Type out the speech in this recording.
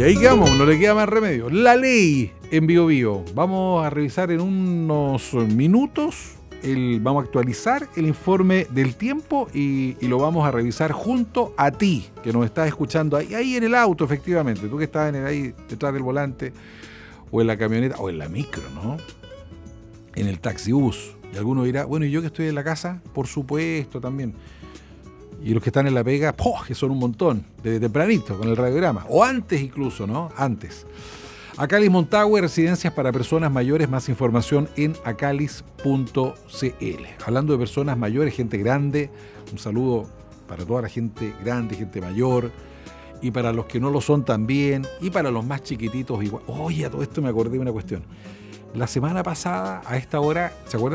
Y ahí quedamos, no le queda más remedio. La ley en Bio Bio. Vamos a revisar en unos minutos, vamos a actualizar el informe del tiempo y lo vamos a revisar junto a ti, que nos estás escuchando ahí en el auto, efectivamente. Tú que estás ahí detrás del volante, o en la camioneta, o en la micro, ¿no? En el taxibús. Y alguno dirá, bueno, ¿y yo que estoy en la casa? Por supuesto, también. Y los que están en la pega, ¡poh!, que son un montón, desde tempranito, con el radiograma. O antes incluso, ¿no? Antes. Acalis Montague, residencias para personas mayores. Más información en acalis.cl. Hablando de personas mayores, gente grande, un saludo para toda la gente grande, gente mayor, y para los que no lo son también, y para los más chiquititos igual. Oye, a todo esto me acordé de una cuestión. La semana pasada, a esta hora, ¿se acuerdan?